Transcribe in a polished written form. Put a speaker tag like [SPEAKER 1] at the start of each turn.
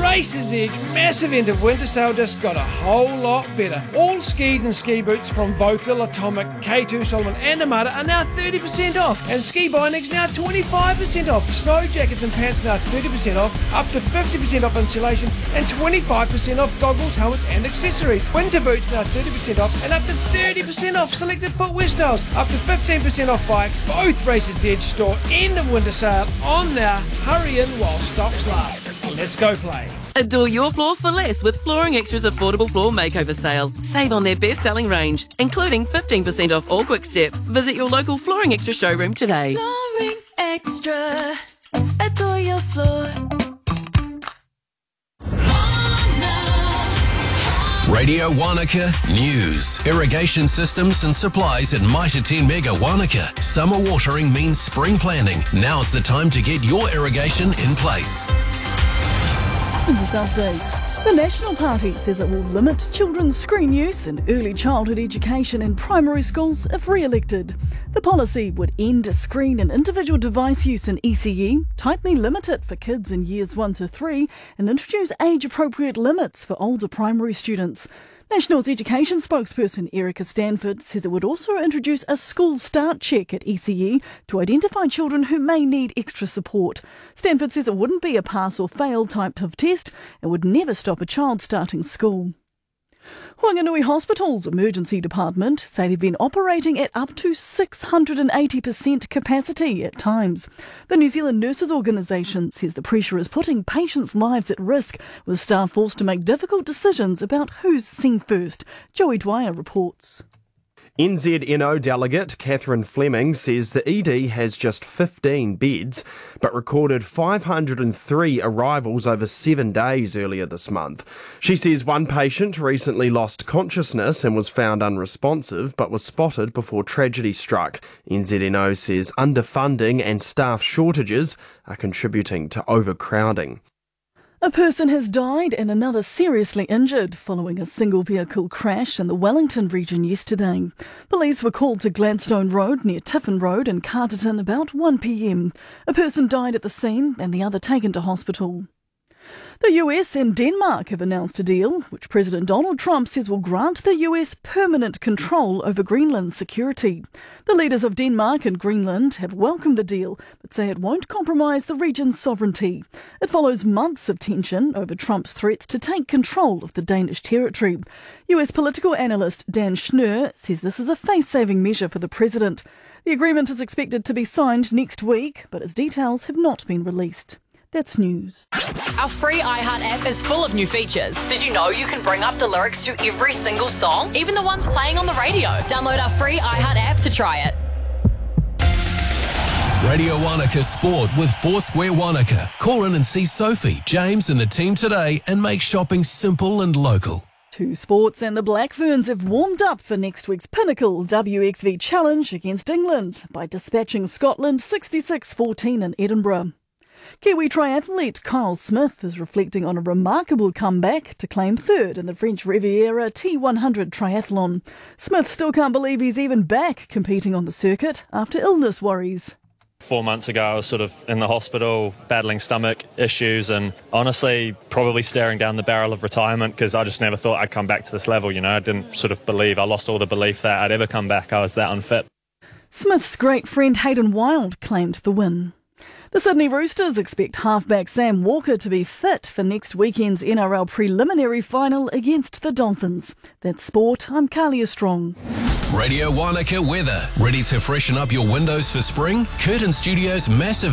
[SPEAKER 1] Races Edge massive end of winter sale just got a whole lot better. All skis and ski boots from Vocal, Atomic, K2, Solomon and Amada are now 30% off, and ski bindings now 25% off. Snow jackets and pants now 30% off, up to 50% off insulation and 25% off goggles, helmets and accessories. Winter boots now 30% off and up to 30% off selected footwear styles, up to 15% off bikes. Both Races Edge store end of winter sale on now. Hurry in while stocks last. Let's go play.
[SPEAKER 2] Adore your floor for less with Flooring Extra's affordable floor makeover sale. Save on their best-selling range, including 15% off all Quick Step. Visit your local Flooring Extra showroom today.
[SPEAKER 3] Flooring Extra. Adore your floor.
[SPEAKER 4] Radio Wanaka News. Irrigation systems and supplies at Mitre 10 Mega Wanaka. Summer watering means spring planting. Now's the time to get your irrigation in place.
[SPEAKER 5] In this update, the National Party says it will limit children's screen use in early childhood education in primary schools if re-elected. The policy would end screen and individual device use in ECE, tightly limit it for kids in years 1 to 3, and introduce age-appropriate limits for older primary students. National's education spokesperson Erica Stanford says it would also introduce a school start check at ECE to identify children who may need extra support. Stanford says it wouldn't be a pass or fail type of test and would never stop a child starting school. Whanganui Hospital's emergency department say they've been operating at up to 680% capacity at times. The New Zealand Nurses Organisation says the pressure is putting patients' lives at risk, with staff forced to make difficult decisions about who's seen first. Joey Dwyer reports.
[SPEAKER 6] NZNO delegate Catherine Fleming says the ED has just 15 beds, but recorded 503 arrivals over 7 days earlier this month. She says one patient recently lost consciousness and was found unresponsive, but was spotted before tragedy struck. NZNO says underfunding and staff shortages are contributing to overcrowding.
[SPEAKER 5] A person has died and another seriously injured following a single vehicle crash in the Wellington region yesterday. Police were called to Gladstone Road near Tiffin Road in Carterton about 1 p.m. A person died at the scene and the other taken to hospital. The US and Denmark have announced a deal which President Donald Trump says will grant the US permanent control over Greenland's security. The leaders of Denmark and Greenland have welcomed the deal but say it won't compromise the region's sovereignty. It follows months of tension over Trump's threats to take control of the Danish territory. US political analyst Dan Schnur says this is a face-saving measure for the president. The agreement is expected to be signed next week, but its details have not been released. That's news.
[SPEAKER 7] Our free iHeart app is full of new features. Did you know you can bring up the lyrics to every single song, even the ones playing on the radio? Download our free iHeart app to try it.
[SPEAKER 4] Radio Wanaka Sport with Foursquare Wanaka. Call in and see Sophie, James and the team today and make shopping simple and local.
[SPEAKER 5] To sports, and the Black Ferns have warmed up for next week's pinnacle WXV challenge against England by dispatching Scotland 66-14 in Edinburgh. Kiwi triathlete Kyle Smith is reflecting on a remarkable comeback to claim third in the French Riviera T100 triathlon. Smith still can't believe he's even back competing on the circuit after illness worries.
[SPEAKER 8] 4 months ago, I was sort of in the hospital battling stomach issues and honestly probably staring down the barrel of retirement because I just never thought I'd come back to this level. You know, I didn't sort of believe, I lost all the belief that I'd ever come back. I was that unfit.
[SPEAKER 5] Smith's great friend Hayden Wild claimed the win. The Sydney Roosters expect halfback Sam Walker to be fit for next weekend's NRL preliminary final against the Dolphins. That's sport. I'm Kalia Strong.
[SPEAKER 4] Radio Wanaka weather. Ready to freshen up your windows for spring? Curtin Studios' massive